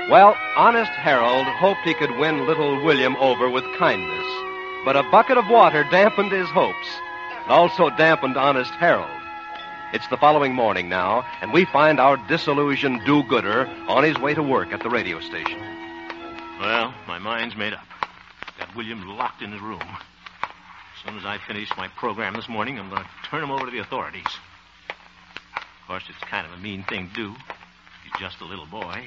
Well, Honest Harold hoped he could win little William over with kindness, but a bucket of water dampened his hopes, and also dampened Honest Harold. It's the following morning now, and we find our disillusioned do-gooder on his way to work at the radio station. Well, my mind's made up. Got William locked in his room. As soon as I finish my program this morning, I'm going to turn him over to the authorities. Of course, it's kind of a mean thing to do. He's just a little boy.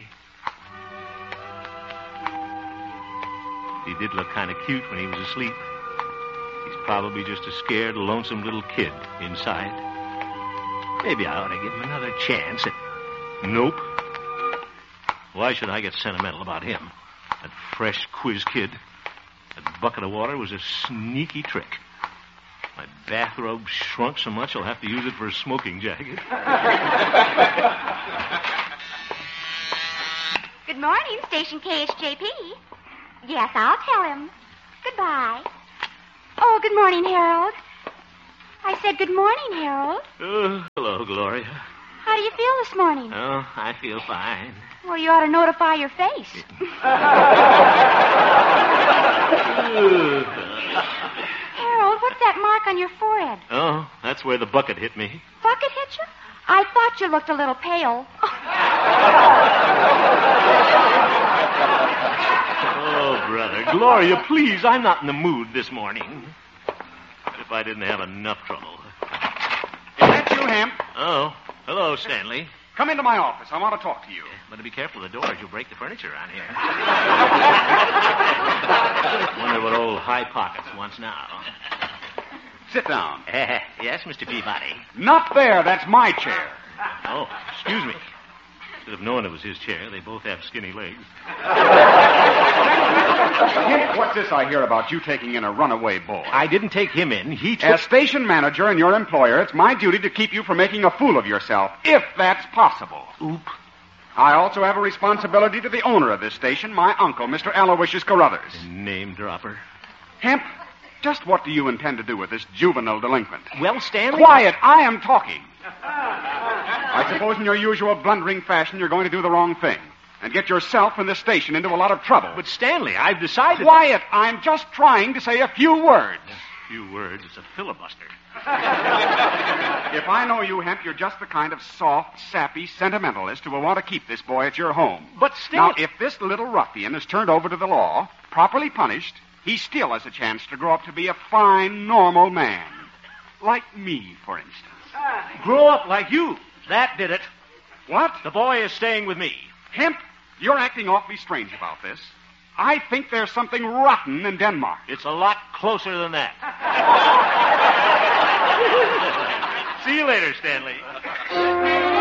He did look kind of cute when he was asleep. He's probably just a scared, lonesome little kid inside. Maybe I ought to give him another chance. Nope. Why should I get sentimental about him? That fresh quiz kid. That bucket of water was a sneaky trick. My bathrobe shrunk so much I'll have to use it for a smoking jacket. Good morning, Station KHJP. Yes, I'll tell him. Goodbye. Oh, good morning, Harold. I said good morning, Harold. Hello, Gloria. How do you feel this morning? Oh, I feel fine. Well, you ought to notify your face. Harold, what's that mark on your forehead? Oh, that's where the bucket hit me. Bucket hit you? I thought you looked a little pale. Oh, brother. Gloria, please, I'm not in the mood this morning. If I didn't have enough trouble. Is that you, Hemp? Oh, hello, Stanley. Come into my office. I want to talk to you. Better be careful of the doors. You'll break the furniture around here. Wonder what old High Pockets wants now. Sit down. Yes, Mr. Peabody. Not there. That's my chair. Oh, excuse me. Should have known it was his chair. They both have skinny legs. Hemp, what's this I hear about you taking in a runaway boy? I didn't take him in. He took... As station manager and your employer, it's my duty to keep you from making a fool of yourself, if that's possible. Oop. I also have a responsibility to the owner of this station, my uncle, Mr. Aloysius Carruthers. Name dropper. Hemp, just what do you intend to do with this juvenile delinquent? Well, Stanley... Quiet, I am talking. I suppose in your usual blundering fashion you're going to do the wrong thing and get yourself and the station into a lot of trouble. But, Stanley, I've decided... Quiet, I'm just trying to say a few words. A few words? It's a filibuster. If I know you, Hemp, you're just the kind of soft, sappy sentimentalist who will want to keep this boy at your home. But, Stanley... Now, if this little ruffian is turned over to the law, properly punished, he still has a chance to grow up to be a fine, normal man. Like me, for instance. Grow up like you. That did it. What? The boy is staying with me. Hemp, you're acting awfully strange about this. I think there's something rotten in Denmark. It's a lot closer than that. See you later, Stanley.